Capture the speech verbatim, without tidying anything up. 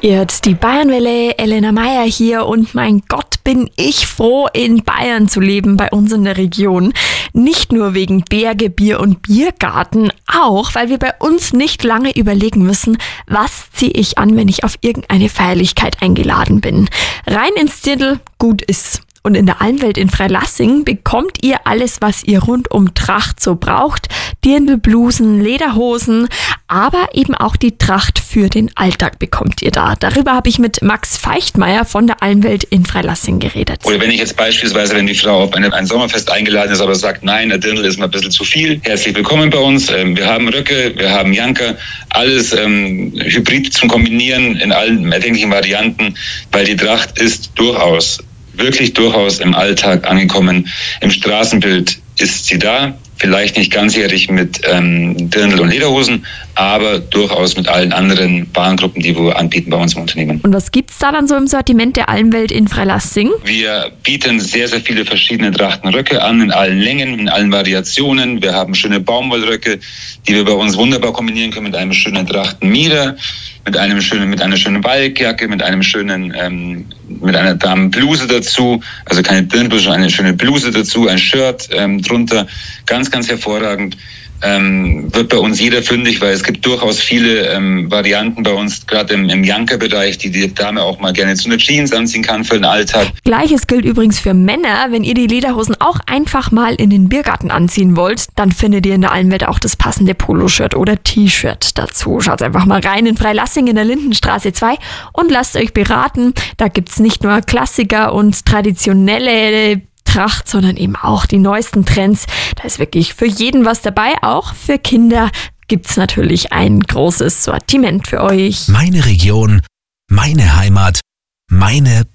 Ihr hört die Bayernwelle, Elena Meyer hier und mein Gott, bin ich froh, in Bayern zu leben, bei uns in der Region. Nicht nur wegen Berge, Bier und Biergarten, auch weil wir bei uns nicht lange überlegen müssen, was ziehe ich an, wenn ich auf irgendeine Feierlichkeit eingeladen bin. Rein ins Dirndl, gut ist. Und in der Almwelt in Freilassing bekommt ihr alles, was ihr rund um Tracht so braucht. Dirndlblusen, Lederhosen, aber eben auch die Tracht für den Alltag bekommt ihr da. Darüber habe ich mit Max Feichtmeier von der Almwelt in Freilassing geredet. Oder wenn ich jetzt beispielsweise, wenn die Frau auf eine, ein Sommerfest eingeladen ist, aber sagt, nein, der Dirndl ist mal ein bisschen zu viel. Herzlich willkommen bei uns. Wir haben Röcke, wir haben Janker, alles ähm, hybrid zum Kombinieren in allen erdenklichen Varianten, weil die Tracht ist durchaus wirklich durchaus im Alltag angekommen. Im Straßenbild ist sie da, vielleicht nicht ganzjährig mit ähm, Dirndl und Lederhosen, aber durchaus mit allen anderen Warengruppen, die wir anbieten bei uns im Unternehmen. Und was gibt's da dann so im Sortiment der Almwelt in Freilassing? Wir bieten sehr, sehr viele verschiedene Trachtenröcke an, in allen Längen, in allen Variationen. Wir haben schöne Baumwollröcke, die wir bei uns wunderbar kombinieren können mit einem schönen Trachtenmieder, mit einem schönen, mit einer schönen Balkjacke, mit einem schönen, ähm, mit einer Damenbluse dazu, also keine Dirndlbluse, sondern eine schöne Bluse dazu, ein Shirt ähm, drunter, ganz, ganz hervorragend. Ähm, wird bei uns jeder fündig, weil es gibt durchaus viele ähm, Varianten bei uns, gerade im, im Janker-Bereich, die die Dame auch mal gerne zu einer Jeans anziehen kann für den Alltag. Gleiches gilt übrigens für Männer. Wenn ihr die Lederhosen auch einfach mal in den Biergarten anziehen wollt, dann findet ihr in der Almwelt auch das passende Poloshirt oder T-Shirt dazu. Schaut einfach mal rein in Freilassing in der Lindenstraße zwei und lasst euch beraten. Da gibt's nicht nur Klassiker und traditionelle Tracht, sondern eben auch die neuesten Trends. Da ist wirklich für jeden was dabei. Auch für Kinder gibt's natürlich ein großes Sortiment für euch. Meine Region, meine Heimat, meine